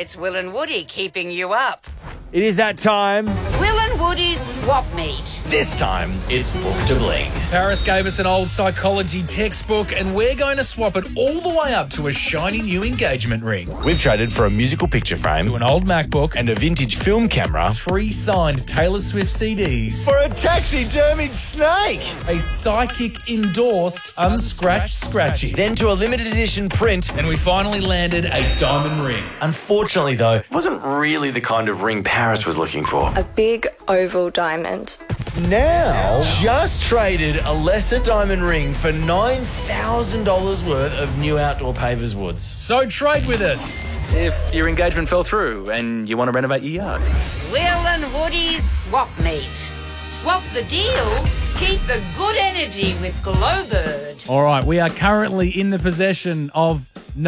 It's Will and Woody keeping you up. It is that time. Will and Woody's Swap Meet. This time, it's Book to Bling. Paris gave us an old psychology textbook and we're going to swap it all the way up to a shiny new engagement ring. We've traded for a musical picture frame To an old MacBook and a vintage film camera 3 signed Taylor Swift CDs. for a taxidermied snake. A psychic endorsed unscratched scratchy. Then to a limited edition print. And we finally landed a diamond ring. Unfortunately, though, it wasn't really the kind of ring Paris was looking for. A big oval diamond. Now, just traded a lesser diamond ring for $9,000 worth of new outdoor pavers woods. So trade with us if your engagement fell through and you want to renovate your yard. Will and Woody's Swap Meet. Swap the deal, keep the good energy with Glowbird. All right, we are currently in the possession of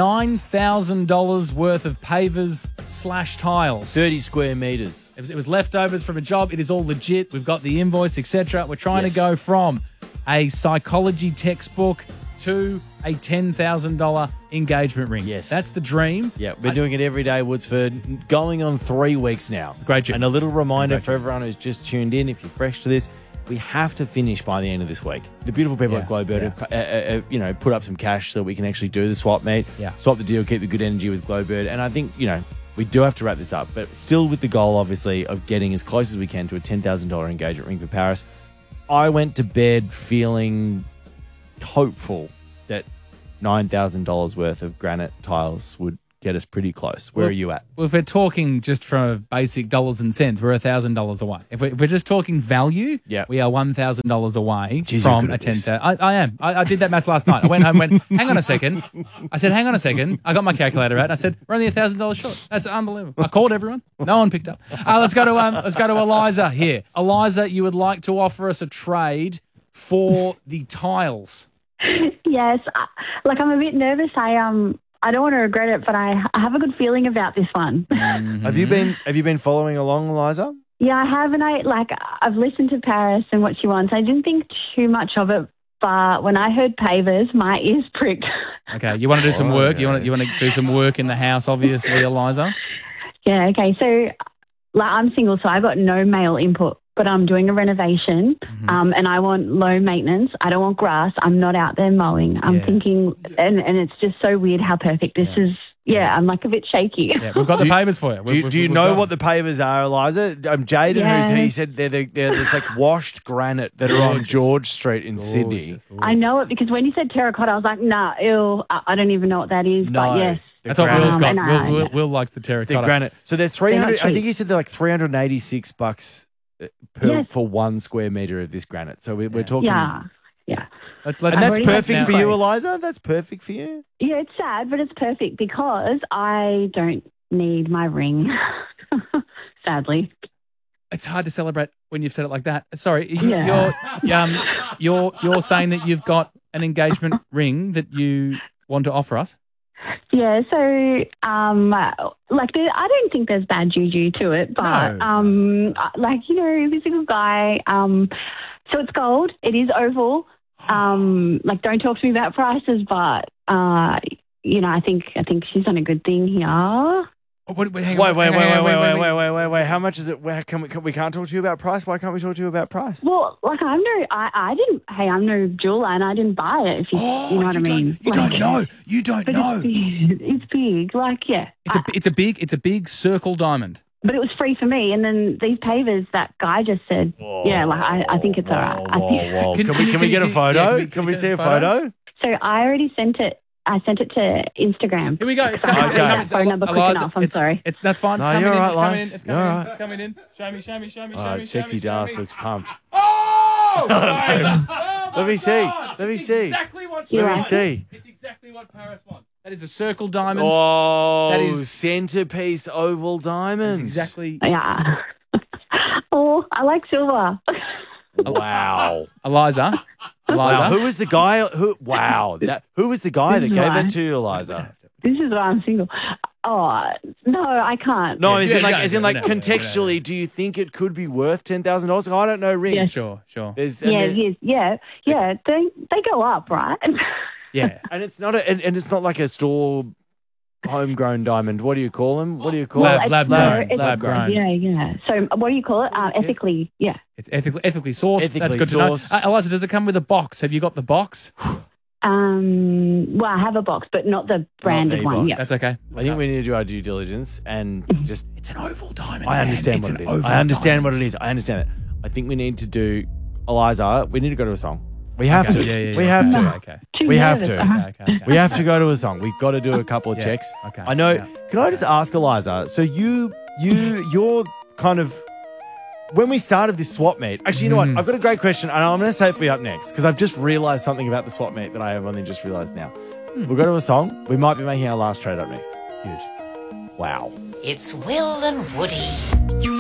$9,000 worth of pavers/tiles. 30 square metres. It was leftovers from a job. It is all legit. We've got the invoice, etc. We're trying Yes. to go from a psychology textbook to a $10,000 engagement ring. Yes. That's the dream. Yeah, we're doing it every day, Woods, for going on 3 weeks now. Great job. And a little reminder Great for everyone who's just tuned in, if you're fresh to this, we have to finish by the end of this week. The beautiful people at Glowbird have put up some cash so we can actually do the swap meet. Yeah. Swap the deal, keep the good energy with Glowbird. And I think, we do have to wrap this up, but still with the goal, obviously, of getting as close as we can to a $10,000 engagement ring for Paris. I went to bed feeling hopeful that $9,000 worth of granite tiles would get us pretty close. Where are you at? Well, if we're talking just from basic dollars and cents, we're $1,000 away. If we're just talking value, we are $1,000 away from a $10,000. I am. I did that maths last night. I went home and went, hang on a second. I said, hang on a second. I got my calculator out and I said, we're only $1,000 short. That's unbelievable. I called everyone. No one picked up. Let's go to Eliza here. Eliza, you would like to offer us a trade for the tiles. Yes, I'm a bit nervous. I don't want to regret it, but I have a good feeling about this one. Have you been following along, Eliza? Yeah, I have, and I've listened to Paris and what she wants. I didn't think too much of it, but when I heard pavers, my ears pricked. Okay, you want to do some work? You want to do some work in the house, obviously, Eliza? Yeah, okay. So, I'm single, so I've got no male input, but I'm doing a renovation, and I want low maintenance. I don't want grass. I'm not out there mowing. I'm thinking, and it's just so weird how perfect this is. Yeah, I'm a bit shaky. Yeah, we've got the pavers for you. Do you know what the pavers are, Eliza? Jaden, he said they're this washed granite that are on George Street in Sydney. I know it because when you said terracotta, I was like, nah, ew, I don't even know what that is. No. But yes. That's what Will's got. Will likes the terracotta. The granite. So they're 300. I think he said they're like $386 for 1 square metre of this granite. So we're talking. Yeah. And that's perfect for you, Eliza? That's perfect for you? Yeah, it's sad, but it's perfect because I don't need my ring, sadly. It's hard to celebrate when you've said it like that. Sorry, you're saying that you've got an engagement ring that you want to offer us? Yeah, so I don't think there's bad juju to it, but this is a good guy. So it's gold. It is oval. Don't talk to me about prices, but I think she's on a good thing here. Wait. How much is it? We can't talk to you about price? Why can't we talk to you about price? Well, I'm no jeweler and I didn't buy it, if you know what I mean. You don't know. It's big. It's a big circle diamond. But it was free for me, and then these pavers, that guy just said, I think it's all right. Can we get a photo? Can we see a photo? So I already sent it. I sent it to Instagram. Here we go. It's coming. Phone number quick enough. I'm sorry. That's fine. No, you're all right, Liz. It's coming in. Show me. Sexy Dallas looks pumped. Oh! Let me see. Let me see. It's exactly what Paris wants. That is a circle diamond. Oh, that is centerpiece oval diamond. Exactly. Yeah. I like silver. Wow. Eliza. Wow. Who was the guy? Who was the guy that gave it to you, Eliza? This is why I'm single. Oh, no, I can't. No, contextually, do you think it could be worth $10,000? I don't know rings. Yeah. Sure. Yeah. They go up, right? Yeah. And it's not like a store homegrown diamond. What do you call them? What do you call Well, it? Lab grown. Yeah. So what do you call it? Ethically, yeah. It's ethically sourced. Ethically That's good sourced. to know. Eliza, does it come with a box? Have you got the box? Well, I have a box, but not the branded the one. box. Yeah. That's okay. I think we need to do our due diligence and just. It's an oval diamond. I understand man. what it It's is. an I oval understand what diamond. it is. I understand it. I think we need to do, Eliza. We need to go to a song. We have to. Yeah. We have to. Okay. Too We have nervous. to. Okay. We have to go to a song. We've got to do a couple of Yeah. checks. Okay. I know. Yeah. Can I just ask Eliza? So you're kind of when we started this swap meet. Actually, you know what? I've got a great question, and I'm going to say it for you up next because I've just realised something about the swap meet that I have only just realised now. We'll go to a song. We might be making our last trade up next. Huge. Wow. It's Will and Woody. You